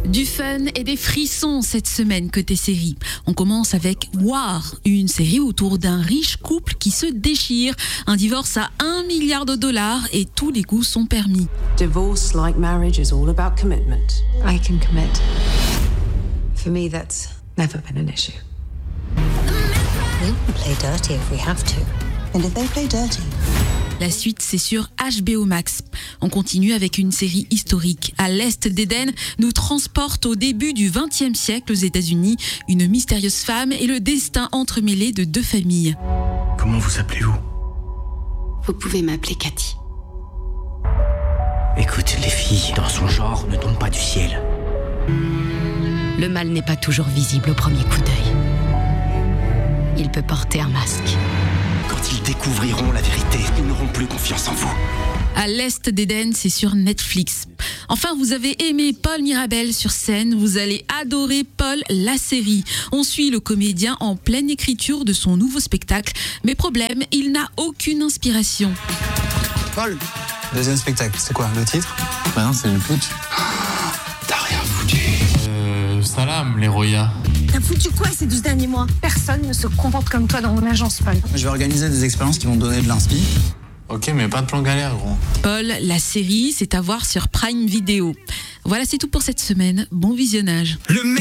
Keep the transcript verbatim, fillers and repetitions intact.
Du fun et des frissons cette semaine côté série. On commence avec War, une série autour d'un riche couple qui se déchire. Un divorce à un milliard de dollars et tous les coups sont permis. Divorce, like marriage, is all about commitment. I can commit. For me, that's never been an issue. We can play dirty if we have to. And if they play dirty? La suite, c'est sur H B O Max. On continue avec une série historique. À l'Est d'Éden, nous transporte au début du vingtième siècle aux États-Unis une mystérieuse femme et le destin entremêlé de deux familles. Comment vous appelez-vous ? Vous pouvez m'appeler Cathy. Écoute, les filles, dans son genre, ne tombent pas du ciel. Le mal n'est pas toujours visible au premier coup d'œil. Il peut porter un masque. Quand ils découvriront la vérité, ils n'auront plus confiance en vous. À l'Est d'Éden, c'est sur Netflix. Enfin, vous avez aimé Paul Mirabel sur scène, vous allez adorer Paul, la série. On suit le comédien en pleine écriture de son nouveau spectacle. Mais problème, il n'a aucune inspiration. Paul, deuxième spectacle, c'est quoi, le titre ? Bah non, c'est le putsch. T'as rien foutu. Euh, salam, les Roya. T'as foutu quoi ces douze derniers mois ? Personne ne se comporte comme toi dans mon agence, Paul. Je vais organiser des expériences qui vont donner de l'inspi. Ok, mais pas de plan galère, gros. Paul, la série, c'est à voir sur Prime Video. Voilà, c'est tout pour cette semaine. Bon visionnage. Le